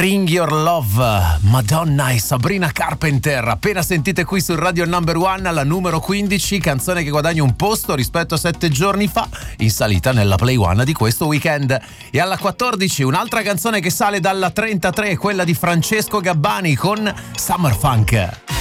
Bring Your Love, Madonna e Sabrina Carpenter, appena sentite qui sul Radio Number One alla numero 15, canzone che guadagna un posto rispetto a 7 giorni fa, in salita nella Play One di questo weekend. E alla 14 un'altra canzone che sale dalla 33, quella di Francesco Gabbani con Summer Funk.